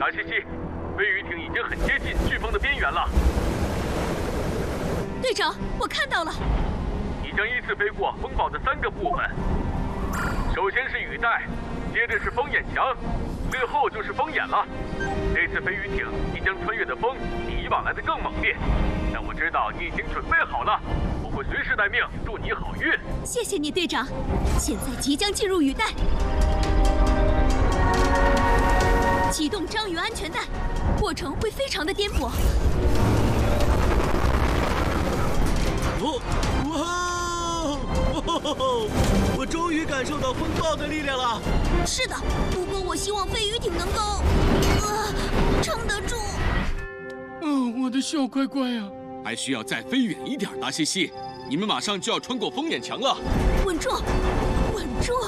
达西西，飞鱼艇已经很接近飓风的边缘了。 队长，我看到了。 你将依次飞过风暴的3个部分，首先是雨带，接着是风眼墙，最后就是风眼了。这次飞鱼艇即将穿越的风比以往来的更猛烈，但我知道你已经准备好了，我会随时待命，祝你好运。 谢谢你，队长。现在即将进入雨带，启动章鱼安全带，过程会非常的颠簸。 我终于感受到风暴的力量了。 是的，不过我希望飞鱼艇能够，撑得住。 我的小乖乖啊！ 还需要再飞远一点，达西西，你们马上就要穿过风眼墙了。 稳住，